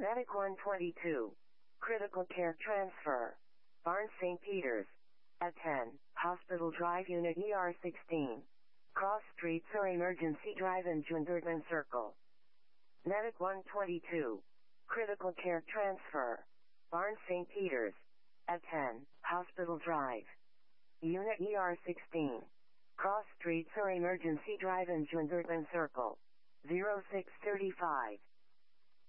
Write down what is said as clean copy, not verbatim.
Medic 122. Critical care transfer. Barnes St. Peter's. At 10, Hospital Drive Unit ER 16. Cross Streets or Emergency Drive in Junderman Circle. Medic 122. Critical care transfer. Barnes St. Peter's. At 10, Hospital Drive. Unit ER 16. Cross Streets or Emergency Drive in Junderman Circle. 0635.